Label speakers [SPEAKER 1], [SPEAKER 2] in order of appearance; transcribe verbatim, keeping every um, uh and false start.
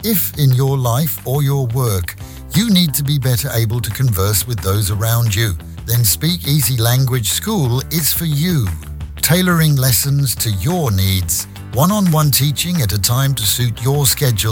[SPEAKER 1] If in your life or your work you need to be better able to converse with those around you, then Speak Easy Language School is for you. Tailoring lessons to your needs, one-on-one teaching at a time to suit your schedule